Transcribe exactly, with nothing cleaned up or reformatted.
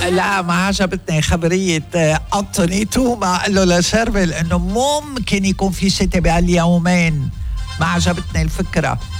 لا ما عجبتني خبرية أنتوني توما قال له لشربل إنه ممكن يكون في شتاء بهاليومين. ما عجبتني الفكرة.